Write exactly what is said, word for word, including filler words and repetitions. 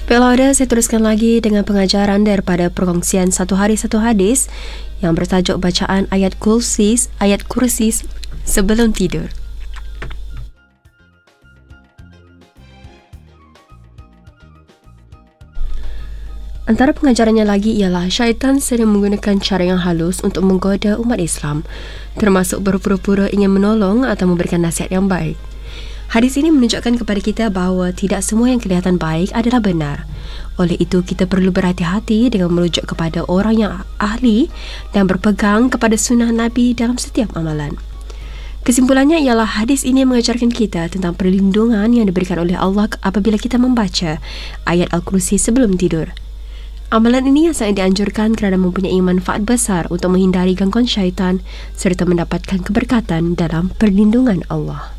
Baiklah, saya teruskan lagi dengan pengajaran daripada perkongsian Satu Hari Satu Hadis yang bertajuk bacaan ayat kursi, ayat kursi sebelum tidur. Antara pengajarannya lagi ialah syaitan sering menggunakan cara yang halus untuk menggoda umat Islam, termasuk berpura-pura ingin menolong atau memberikan nasihat yang baik. Hadis ini menunjukkan kepada kita bahawa tidak semua yang kelihatan baik adalah benar. Oleh itu, kita perlu berhati-hati dengan merujuk kepada orang yang ahli dan berpegang kepada sunnah Nabi dalam setiap amalan. Kesimpulannya ialah hadis ini mengajarkan kita tentang perlindungan yang diberikan oleh Allah apabila kita membaca ayat Al-Kursi sebelum tidur. Amalan ini yang sangat dianjurkan kerana mempunyai manfaat besar untuk menghindari gangguan syaitan serta mendapatkan keberkatan dalam perlindungan Allah.